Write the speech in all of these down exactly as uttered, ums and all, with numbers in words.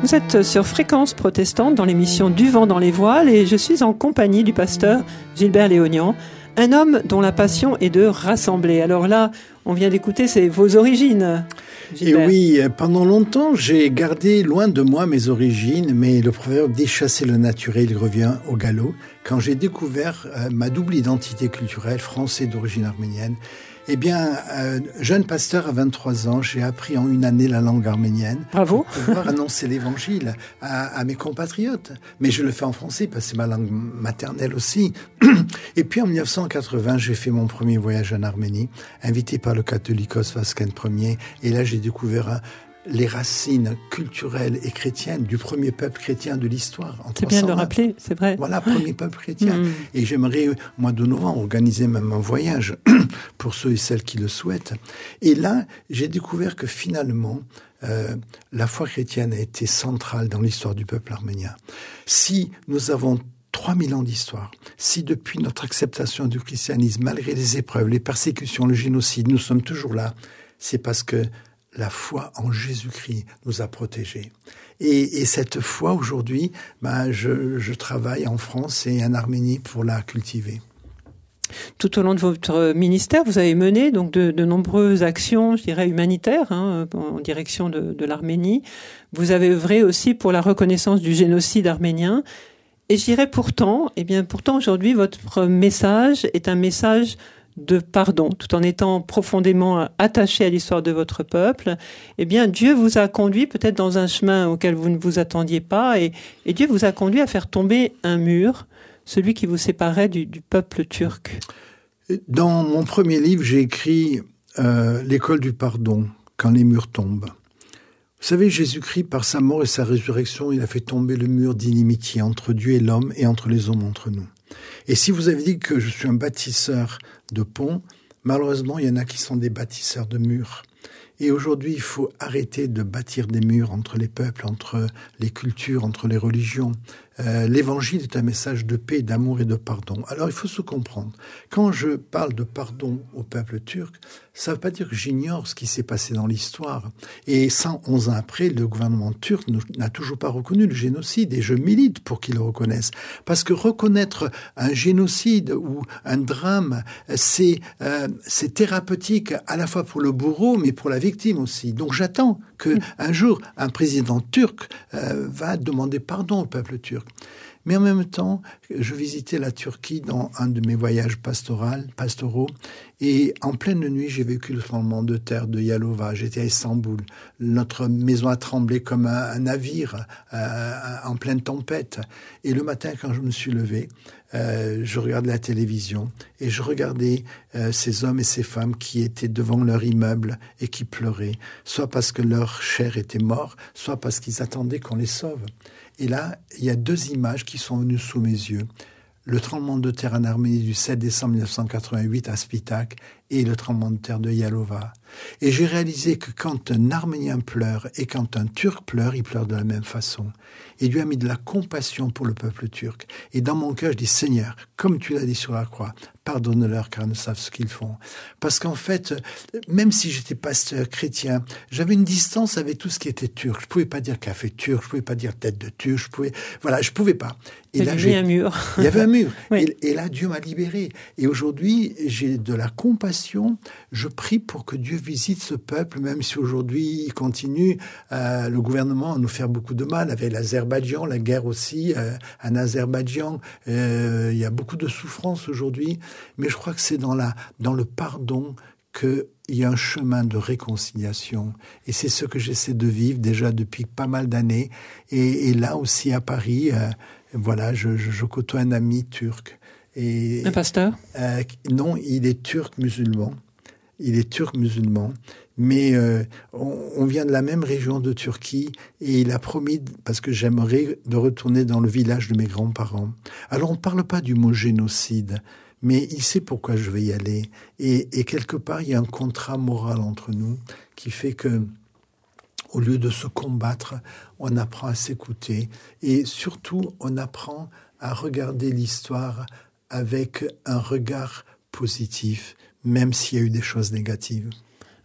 Vous êtes sur Fréquence Protestante dans l'émission Du vent dans les voiles et je suis en compagnie du pasteur Gilbert Léognan, un homme dont la passion est de rassembler. Alors là, on vient d'écouter, c'est vos origines, Gilbert. Et oui, pendant longtemps, j'ai gardé loin de moi mes origines, mais le proverbe dit « chasser le naturel, il revient au galop ». Quand j'ai découvert euh, ma double identité culturelle, français d'origine arménienne, eh bien, euh, jeune pasteur à vingt-trois ans, j'ai appris en une année la langue arménienne. Bravo. Pour pouvoir annoncer l'évangile à, à mes compatriotes. Mais je le fais en français parce que c'est ma langue maternelle aussi. Et puis en mille neuf cent quatre-vingts, j'ai fait mon premier voyage en Arménie, invité par le Catholicos Vasken Ier. Et là, j'ai découvert un, les racines culturelles et chrétiennes du premier peuple chrétien de l'histoire. C'est bien de le rappeler, c'est vrai. Voilà, premier peuple chrétien. Mmh. Et j'aimerais, au mois de novembre, organiser même un voyage pour ceux et celles qui le souhaitent. Et là, j'ai découvert que finalement, euh, la foi chrétienne a été centrale dans l'histoire du peuple arménien. Si nous avons trois mille ans d'histoire, si depuis notre acceptation du christianisme, malgré les épreuves, les persécutions, le génocide, nous sommes toujours là, c'est parce que la foi en Jésus-Christ nous a protégés. Et, et cette foi, aujourd'hui, ben, je, je travaille en France et en Arménie pour la cultiver. Tout au long de votre ministère, vous avez mené donc de, de nombreuses actions, je dirais, humanitaires hein, en direction de, de l'Arménie. Vous avez œuvré aussi pour la reconnaissance du génocide arménien. Et je dirais pourtant, eh bien, pourtant aujourd'hui, votre message est un message de pardon, tout en étant profondément attaché à l'histoire de votre peuple. Eh bien, Dieu vous a conduit peut-être dans un chemin auquel vous ne vous attendiez pas, et, et Dieu vous a conduit à faire tomber un mur, celui qui vous séparait du, du peuple turc. Dans mon premier livre, j'ai écrit euh, « L'école du pardon, quand les murs tombent ». Vous savez, Jésus-Christ, par sa mort et sa résurrection, il a fait tomber le mur d'inimitié entre Dieu et l'homme et entre les hommes entre nous. Et si vous avez dit que je suis un bâtisseur de ponts, malheureusement, il y en a qui sont des bâtisseurs de murs. Et aujourd'hui, il faut arrêter de bâtir des murs entre les peuples, entre les cultures, entre les religions. Euh, L'évangile est un message de paix, d'amour et de pardon. Alors, il faut se comprendre. Quand je parle de pardon au peuple turc, ça ne veut pas dire que j'ignore ce qui s'est passé dans l'histoire. Et cent onze ans après, le gouvernement turc n'a toujours pas reconnu le génocide. Et je milite pour qu'il le reconnaisse. Parce que reconnaître un génocide ou un drame, c'est euh, c'est thérapeutique à la fois pour le bourreau, mais pour la victime aussi. Donc j'attends qu'un jour, un président turc euh, va demander pardon au peuple turc. Mais en même temps, je visitais la Turquie dans un de mes voyages pastoraux, pastoraux et en pleine nuit, j'ai vécu le tremblement de terre de Yalova. J'étais à Istanbul. Notre maison a tremblé comme un, un navire euh, en pleine tempête. Et le matin, quand je me suis levé, euh, je regardais la télévision et je regardais euh, ces hommes et ces femmes qui étaient devant leur immeuble et qui pleuraient, soit parce que leur chair était morte, soit parce qu'ils attendaient qu'on les sauve. Et là, il y a deux images qui sont venues sous mes yeux. Le tremblement de terre en Arménie du sept décembre mille neuf cent quatre-vingt-huit à Spitak et le tremblement de terre de Yalova. Et j'ai réalisé que quand un Arménien pleure et quand un Turc pleure, il pleure de la même façon. Et Dieu a mis de la compassion pour le peuple turc. Et dans mon cœur, je dis, Seigneur, comme tu l'as dit sur la croix, pardonne-leur car ils ne savent ce qu'ils font. Parce qu'en fait, même si j'étais pasteur chrétien, j'avais une distance avec tout ce qui était turc. Je pouvais pas dire café turc, je pouvais pas dire tête de turc, je pouvais, voilà, je pouvais pas. Et il là, j'ai un mur. Il y avait un mur. Oui. Et, et là, Dieu m'a libéré. Et aujourd'hui, j'ai de la compassion. Je prie pour que Dieu visite ce peuple, même si aujourd'hui, il continue, euh, le gouvernement, à nous faire beaucoup de mal, avec l'Azerbaïdjan, la guerre aussi, euh, en Azerbaïdjan. Euh, il y a beaucoup de souffrance aujourd'hui. Mais je crois que c'est dans, la, dans le pardon qu'il y a un chemin de réconciliation. Et c'est ce que j'essaie de vivre déjà depuis pas mal d'années. Et, et là aussi, à Paris, euh, voilà, je, je, je côtoie un ami turc. Et, un pasteur euh, Non, il est turc musulman. Il est turc musulman. Mais euh, on, on vient de la même région de Turquie et il a promis, parce que j'aimerais, de retourner dans le village de mes grands-parents. Alors on ne parle pas du mot génocide, mais il sait pourquoi je vais y aller. Et, et quelque part, il y a un contrat moral entre nous qui fait que, au lieu de se combattre, on apprend à s'écouter. Et surtout, on apprend à regarder l'histoire avec un regard positif, même s'il y a eu des choses négatives.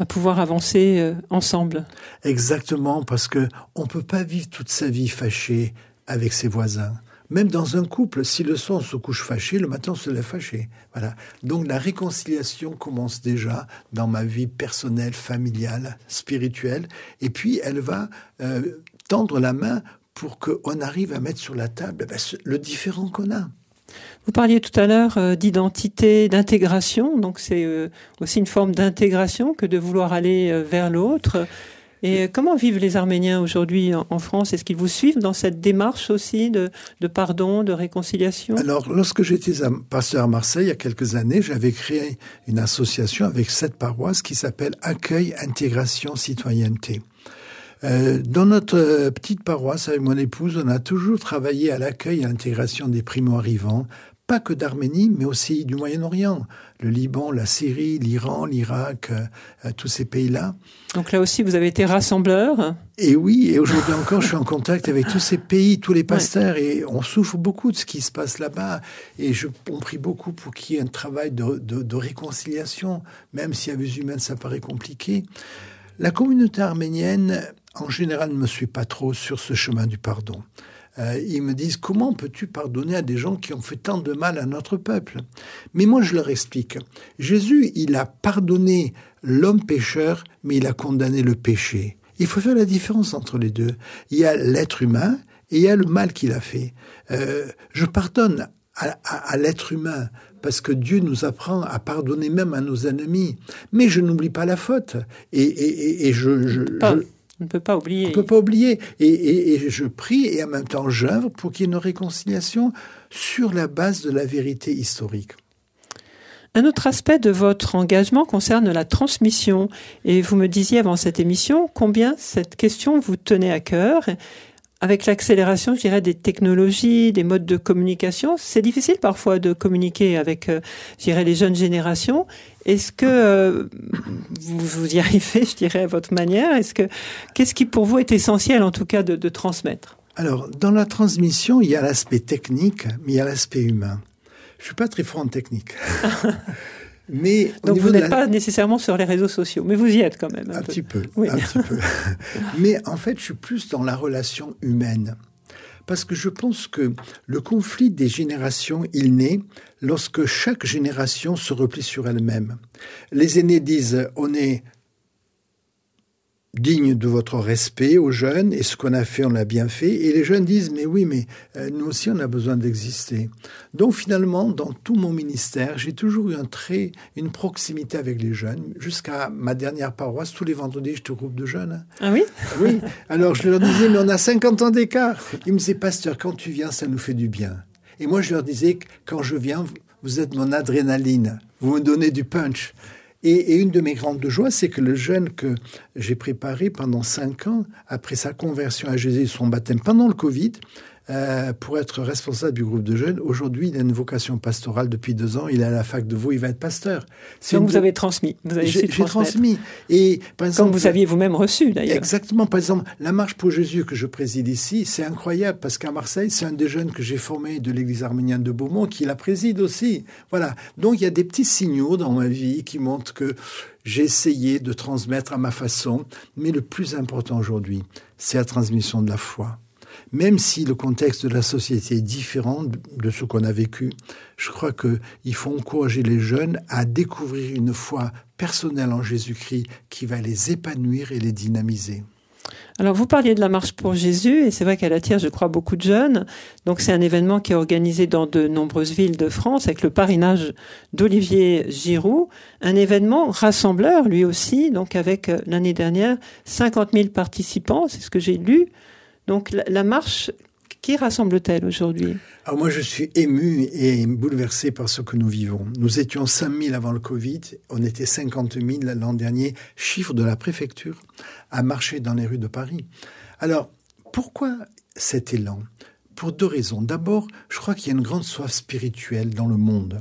à pouvoir avancer euh, ensemble. Exactement, parce que on peut pas vivre toute sa vie fâché avec ses voisins. Même dans un couple, si le soir on se couche fâché, le matin on se lève fâché. Voilà. Donc la réconciliation commence déjà dans ma vie personnelle, familiale, spirituelle, et puis elle va euh, tendre la main pour qu'on arrive à mettre sur la table ben, le différent qu'on a. Vous parliez tout à l'heure euh, d'identité, d'intégration, donc c'est euh, aussi une forme d'intégration que de vouloir aller euh, vers l'autre. Et comment vivent les Arméniens aujourd'hui en, en France? Est-ce qu'ils vous suivent dans cette démarche aussi de, de pardon, de réconciliation? Alors, lorsque j'étais pasteur à Marseille, il y a quelques années, j'avais créé une association avec sept paroisses qui s'appelle Accueil, Intégration, Citoyenneté. Euh, dans notre petite paroisse, avec mon épouse, on a toujours travaillé à l'accueil et à l'intégration des primo-arrivants, pas que d'Arménie, mais aussi du Moyen-Orient, le Liban, la Syrie, l'Iran, l'Irak, euh, tous ces pays-là. Donc là aussi, vous avez été rassembleur. Et oui, et aujourd'hui encore, je suis en contact avec tous ces pays, tous les pasteurs, ouais. Et on souffre beaucoup de ce qui se passe là-bas. Et je, on prie beaucoup pour qu'il y ait un travail de, de, de réconciliation, même si à vue humaine, ça paraît compliqué. La communauté arménienne, en général, ne me suit pas trop sur ce chemin du pardon. Euh, ils me disent, comment peux-tu pardonner à des gens qui ont fait tant de mal à notre peuple? Mais moi, je leur explique. Jésus, il a pardonné l'homme pécheur, mais il a condamné le péché. Il faut faire la différence entre les deux. Il y a l'être humain et il y a le mal qu'il a fait. Euh, je pardonne à, à, à l'être humain parce que Dieu nous apprend à pardonner même à nos ennemis. Mais je n'oublie pas la faute. Et, et, et, et je... je, pas. je On ne peut pas oublier. On ne peut pas oublier. Et, et, et je prie et en même temps j'œuvre pour qu'il y ait une réconciliation sur la base de la vérité historique. Un autre aspect de votre engagement concerne la transmission. Et vous me disiez avant cette émission combien cette question vous tenait à cœur. Avec l'accélération, je dirais, des technologies, des modes de communication, c'est difficile parfois de communiquer avec, euh, je dirais, les jeunes générations. Est-ce que euh, vous, vous y arrivez, je dirais, à votre manière? Est-ce que qu'est-ce qui pour vous est essentiel, en tout cas, de, de transmettre? Alors, dans la transmission, il y a l'aspect technique, mais il y a l'aspect humain. Je suis pas très fort en technique. Mais donc vous n'êtes la... pas nécessairement sur les réseaux sociaux, mais vous y êtes quand même. Un, un peu. petit peu, oui. un petit peu. Mais en fait, je suis plus dans la relation humaine. Parce que je pense que le conflit des générations, il naît lorsque chaque génération se replie sur elle-même. Les aînés disent, on est digne de votre respect aux jeunes, et ce qu'on a fait, on l'a bien fait. Et les jeunes disent, mais oui, mais euh, nous aussi, on a besoin d'exister. Donc finalement, dans tout mon ministère, j'ai toujours eu un trait, une proximité avec les jeunes. Jusqu'à ma dernière paroisse, tous les vendredis, j'étais au groupe de jeunes. Ah oui? Oui. Alors je leur disais, mais on a cinquante ans d'écart. Ils me disaient, pasteur, quand tu viens, ça nous fait du bien. Et moi, je leur disais, quand je viens, vous êtes mon adrénaline. Vous me donnez du punch. Et, et une de mes grandes joies, c'est que le jeune que j'ai préparé pendant cinq ans, après sa conversion à Jésus et son baptême pendant le Covid, euh, pour être responsable du groupe de jeunes, aujourd'hui, il a une vocation pastorale depuis deux ans. Il est à la fac de Vaud, il va être pasteur. C'est Donc vous de... avez transmis. Vous avez j'ai, j'ai transmis. Et, par exemple, comme vous aviez vous-même reçu, d'ailleurs. Exactement. Par exemple, la Marche pour Jésus que je préside ici, c'est incroyable parce qu'à Marseille, c'est un des jeunes que j'ai formé de l'église arménienne de Beaumont qui la préside aussi. Voilà. Donc, il y a des petits signaux dans ma vie qui montrent que j'ai essayé de transmettre à ma façon. Mais le plus important aujourd'hui, c'est la transmission de la foi. Même si le contexte de la société est différent de ce qu'on a vécu, je crois qu'il faut encourager les jeunes à découvrir une foi personnelle en Jésus-Christ qui va les épanouir et les dynamiser. Alors, vous parliez de la Marche pour Jésus, et c'est vrai qu'elle attire, je crois, beaucoup de jeunes. Donc, c'est un événement qui est organisé dans de nombreuses villes de France, avec le parrainage d'Olivier Giroud. Un événement rassembleur, lui aussi, donc avec, l'année dernière, cinquante mille participants, c'est ce que j'ai lu. Donc, la, la marche, qui rassemble-t-elle aujourd'hui? Alors moi, je suis ému et bouleversé par ce que nous vivons. Nous étions cinq mille avant le Covid, on était cinquante mille l'an dernier, chiffre de la préfecture, à marcher dans les rues de Paris. Alors, pourquoi cet élan? Pour deux raisons. D'abord, je crois qu'il y a une grande soif spirituelle dans le monde.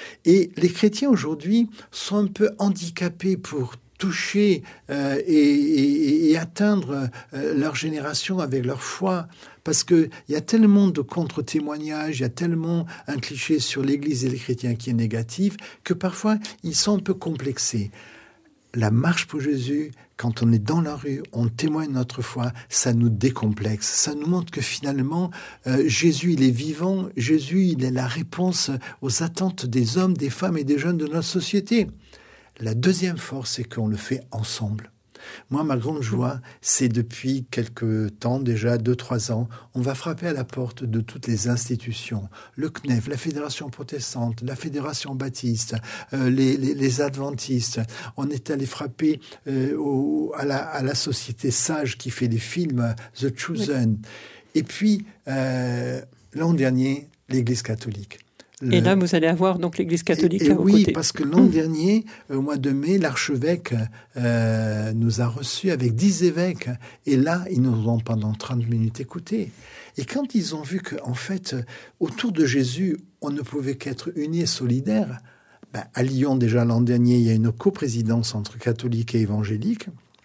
Et les chrétiens aujourd'hui sont un peu handicapés pour toucher euh, et, et, et atteindre euh, leur génération avec leur foi. Parce qu'il y a tellement de contre-témoignages, il y a tellement un cliché sur l'Église et les chrétiens qui est négatif, que parfois ils sont un peu complexés. la marche pour Jésus, quand on est dans la rue, on témoigne notre foi, ça nous décomplexe. Ça nous montre que finalement, euh, Jésus, il est vivant. Jésus, il est la réponse aux attentes des hommes, des femmes et des jeunes de notre société. La deuxième force, c'est qu'on le fait ensemble. Moi, ma grande joie, c'est depuis quelque temps, déjà deux, trois ans, on va frapper à la porte de toutes les institutions. Le C N E F, la Fédération protestante, la Fédération baptiste, euh, les, les, les adventistes. On est allé frapper euh, au, à, la, à la société Sage qui fait des films, The Chosen. Oui. Et puis, euh, l'an dernier, l'Église catholique. Le... Et là, vous allez avoir donc l'Église catholique et, et à vos oui, côtés. Parce que l'an mmh. dernier, au mois de mai, l'archevêque euh, nous a reçus avec dix évêques. Et là, ils nous ont pendant trente minutes écoutés. Et quand ils ont vu qu'en fait, autour de Jésus, on ne pouvait qu'être unis et solidaires, ben, à Lyon, déjà l'an dernier, il y a une coprésidence entre catholiques et évangéliques.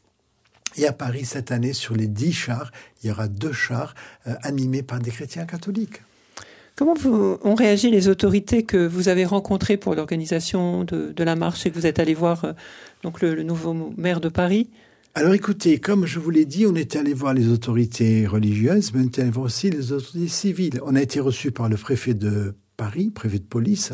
Et à Paris, cette année, sur les dix chars, il y aura deux chars euh, animés par des chrétiens catholiques. Comment vous, ont réagi les autorités que vous avez rencontrées pour l'organisation de, de la marche et que vous êtes allé voir euh, donc le, le nouveau maire de Paris ? Alors écoutez, comme je vous l'ai dit, on est allé voir les autorités religieuses, mais on est allé voir aussi les autorités civiles. On a été reçus par le préfet de Paris, préfet de police.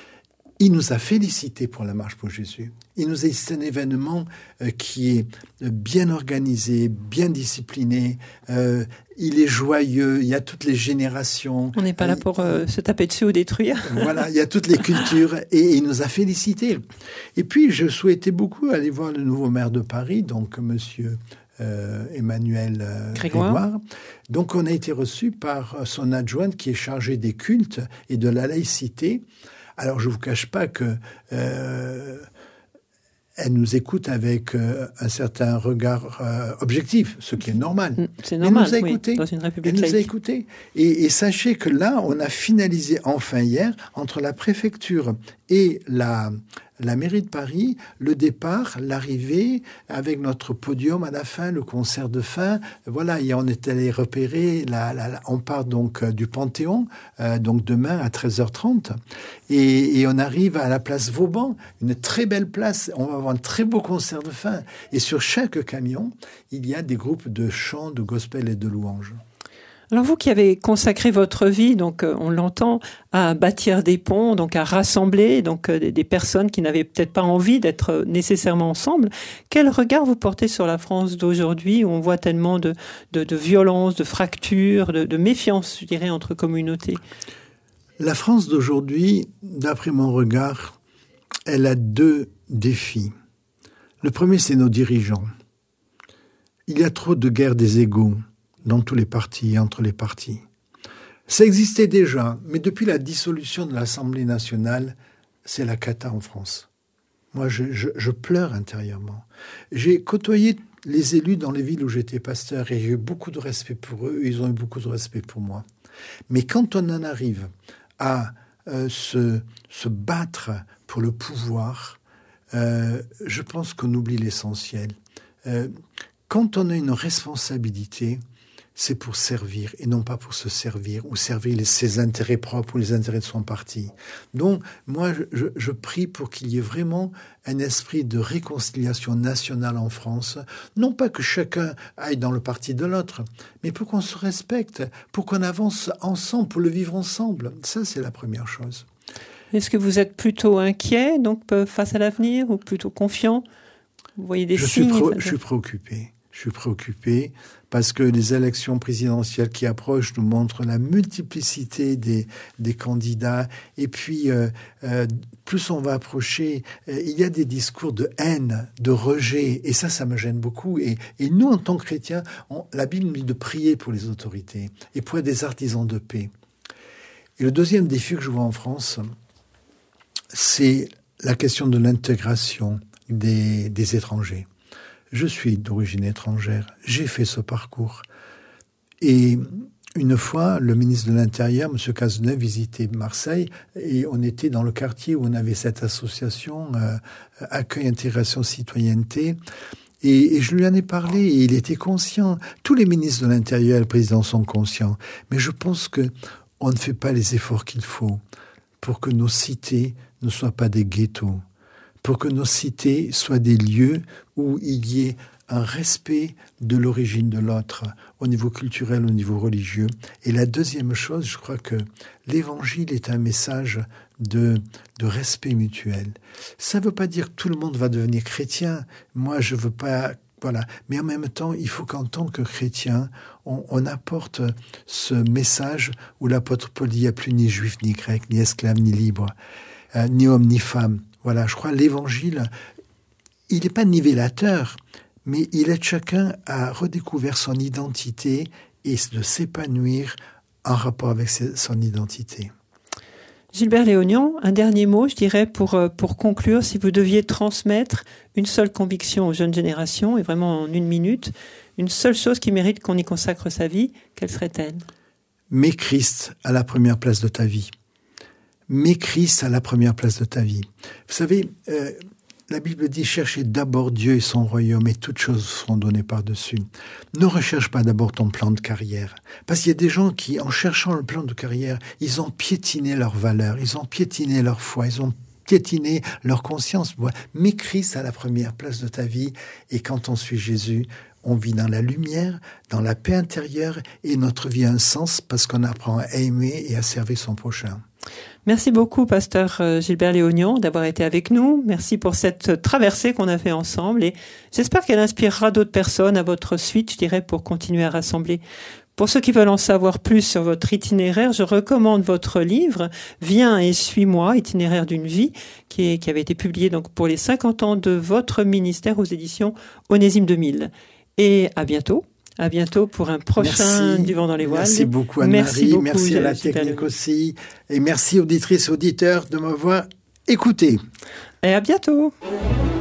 Il nous a félicités pour la marche pour Jésus. Il nous a dit c'est un événement euh, qui est bien organisé, bien discipliné. Euh, il est joyeux. Il y a toutes les générations. On n'est pas là pour euh, se taper dessus ou détruire. Voilà, il y a toutes les cultures et, et il nous a félicités. Et puis, je souhaitais beaucoup aller voir le nouveau maire de Paris, donc Monsieur euh, Emmanuel euh, Grégoire. Grégoire. Donc, on a été reçus par son adjointe qui est chargée des cultes et de la laïcité. Alors, je ne vous cache pas que euh, elle nous écoute avec euh, un certain regard euh, objectif, ce qui est normal. C'est normal, elle nous a écoutés. Oui, dans une république Elle laïque. nous a écoutés. Et, et sachez que là, on a finalisé enfin hier, entre la préfecture et la, la mairie de Paris, le départ, l'arrivée, avec notre podium à la fin, le concert de fin. Voilà, et on est allé repérer, la, la, la, on part donc euh, du Panthéon, euh, donc demain à treize heures trente, et, et on arrive à la place Vauban, une très belle place. On va avoir un très beau concert de fin. Et sur chaque camion, il y a des groupes de chants, de gospel et de louanges. Alors vous qui avez consacré votre vie, donc euh, on l'entend, à bâtir des ponts, donc à rassembler donc euh, des, des personnes qui n'avaient peut-être pas envie d'être nécessairement ensemble, quel regard vous portez sur la France d'aujourd'hui où on voit tellement de, de, de violence, de fractures, de, de méfiance, je dirais, entre communautés ? La France d'aujourd'hui, d'après mon regard, elle a deux défis. Le premier, c'est nos dirigeants. Il y a trop de guerre des égos dans tous les partis, entre les partis. Ça existait déjà, mais depuis la dissolution de l'Assemblée nationale, c'est la cata en France. Moi, je, je, je pleure intérieurement. J'ai côtoyé les élus dans les villes où j'étais pasteur et j'ai eu beaucoup de respect pour eux, ils ont eu beaucoup de respect pour moi. Mais quand on en arrive à euh, se, se battre pour le pouvoir, euh, je pense qu'on oublie l'essentiel. Euh, quand on a une responsabilité, c'est pour servir et non pas pour se servir ou servir les, ses intérêts propres ou les intérêts de son parti. Donc, moi, je, je prie pour qu'il y ait vraiment un esprit de réconciliation nationale en France. Non pas que chacun aille dans le parti de l'autre, mais pour qu'on se respecte, pour qu'on avance ensemble, pour le vivre ensemble. Ça, c'est la première chose. Est-ce que vous êtes plutôt inquiet donc, face à l'avenir ou plutôt confiant ? Vous voyez des je signes suis pro- Je suis préoccupé. Je suis préoccupé parce que les élections présidentielles qui approchent nous montrent la multiplicité des, des candidats. Et puis, euh, euh, plus on va approcher, euh, il y a des discours de haine, de rejet. Et ça, ça me gêne beaucoup. Et, et nous, en tant que chrétiens, on, la Bible nous dit de prier pour les autorités et pour être des artisans de paix. Et le deuxième défi que je vois en France, c'est la question de l'intégration des, des étrangers. Je suis d'origine étrangère, j'ai fait ce parcours. Et une fois, le ministre de l'Intérieur, M. Cazeneuve, visitait Marseille et on était dans le quartier où on avait cette association euh, Accueil, Intégration, Citoyenneté. Et, et je lui en ai parlé et il était conscient. Tous les ministres de l'Intérieur et le président sont conscients. Mais je pense qu'on ne fait pas les efforts qu'il faut pour que nos cités ne soient pas des ghettos. pour que nos cités soient des lieux où il y ait un respect de l'origine de l'autre, au niveau culturel, au niveau religieux. Et la deuxième chose, je crois que l'Évangile est un message de, de respect mutuel. Ça ne veut pas dire que tout le monde va devenir chrétien. Moi, je ne veux pas... Voilà. Mais en même temps, il faut qu'en tant que chrétien, on, on apporte ce message où l'apôtre Paul dit « il n'y a plus ni juif, ni grec, ni esclave, ni libre, euh, ni homme, ni femme ». Voilà, je crois que l'Évangile, il n'est pas nivellateur, mais il aide chacun à redécouvrir son identité et de s'épanouir en rapport avec son identité. Gilbert Léognan, un dernier mot, je dirais, pour, pour conclure, si vous deviez transmettre une seule conviction aux jeunes générations, et vraiment en une minute, une seule chose qui mérite qu'on y consacre sa vie, quelle serait-elle ? Mets Christ à la première place de ta vie. Mets Christ à la première place de ta vie. Vous savez, euh, la Bible dit « Cherchez d'abord Dieu et son royaume et toutes choses seront données par-dessus ». Ne recherche pas d'abord ton plan de carrière. Parce qu'il y a des gens qui, en cherchant le plan de carrière, ils ont piétiné leurs valeurs, ils ont piétiné leur foi, ils ont piétiné leur conscience. Mets Christ à la première place de ta vie et quand on suit Jésus, on vit dans la lumière, dans la paix intérieure et notre vie a un sens parce qu'on apprend à aimer et à servir son prochain. Merci beaucoup, pasteur Gilbert Léognan, d'avoir été avec nous. Merci pour cette traversée qu'on a fait ensemble et j'espère qu'elle inspirera d'autres personnes à votre suite, je dirais, pour continuer à rassembler. Pour ceux qui veulent en savoir plus sur votre itinéraire, je recommande votre livre « Viens et suis-moi, itinéraire d'une vie » qui, est, qui avait été publié donc pour les cinquante ans de votre ministère aux éditions Onésime deux mille. Et à bientôt. À bientôt pour un prochain merci. Du vent dans les voiles. Merci beaucoup Anne-Marie, merci, beaucoup, merci à la technique aussi. Et merci auditrices et auditeurs de m'avoir écouté. Et à bientôt.